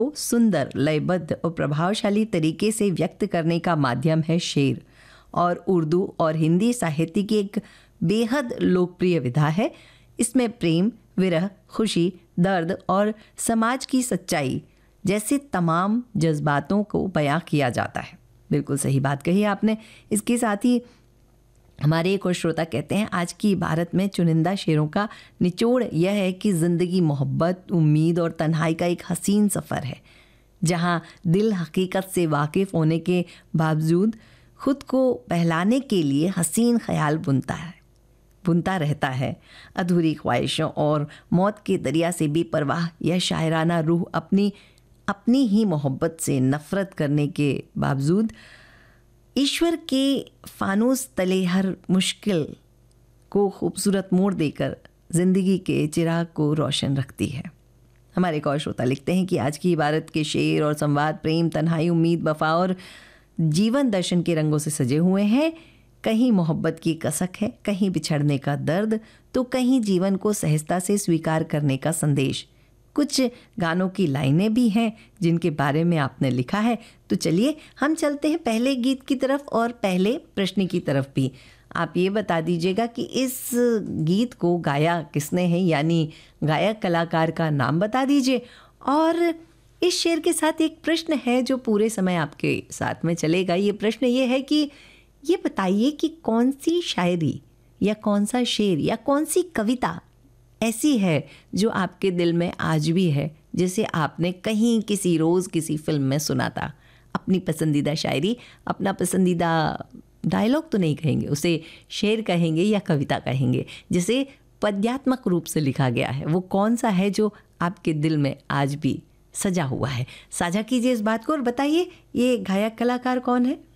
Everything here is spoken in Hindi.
को सुंदर, लयबद्ध और प्रभावशाली तरीके से व्यक्त करने का माध्यम है शेर, और उर्दू और हिंदी साहित्य की एक बेहद लोकप्रिय विधा है। इसमें प्रेम, विरह, खुशी, दर्द और समाज की सच्चाई जैसे तमाम जज्बातों को बयां किया जाता है। बिल्कुल सही बात कही आपने। इसके साथ ही हमारे एक और श्रोता कहते हैं, आज की भारत में चुनिंदा शेरों का निचोड़ यह है कि ज़िंदगी मोहब्बत, उम्मीद और तन्हाई का एक हसीन सफ़र है, जहाँ दिल हकीकत से वाकिफ़ होने के बावजूद खुद को बहलाने के लिए हसीन ख्याल बुनता रहता है। अधूरी ख्वाहिशों और मौत के दरिया से बेपरवाह यह शायराना रूह अपनी ही मोहब्बत से नफ़रत करने के बावजूद ईश्वर के फानूस तले हर मुश्किल को खूबसूरत मोड़ देकर ज़िंदगी के चिराग को रोशन रखती है। हमारे एक और श्रोता लिखते हैं कि आज की इबारत के शेर और संवाद प्रेम, तन्हाई, उम्मीद, वफा और जीवन दर्शन के रंगों से सजे हुए हैं। कहीं मोहब्बत की कसक है, कहीं बिछड़ने का दर्द, तो कहीं जीवन को सहजता से स्वीकार करने का संदेश। कुछ गानों की लाइनें भी हैं जिनके बारे में आपने लिखा है। तो चलिए हम चलते हैं पहले गीत की तरफ और पहले प्रश्न की तरफ भी। आप ये बता दीजिएगा कि इस गीत को गाया किसने है, यानी गायक कलाकार का नाम बता दीजिए। और इस शेर के साथ एक प्रश्न है जो पूरे समय आपके साथ में चलेगा। ये प्रश्न ये है कि ये बताइए कि कौन सी शायरी या कौन सा शेर या कौन सी कविता ऐसी है जो आपके दिल में आज भी है, जिसे आपने कहीं किसी रोज़ किसी फिल्म में सुना था। अपनी पसंदीदा शायरी, अपना पसंदीदा डायलॉग तो नहीं कहेंगे, उसे शेर कहेंगे या कविता कहेंगे, जिसे पद्यात्मक रूप से लिखा गया है। वो कौन सा है जो आपके दिल में आज भी सजा हुआ है? साझा कीजिए इस बात को और बताइए ये गायक कलाकार कौन है।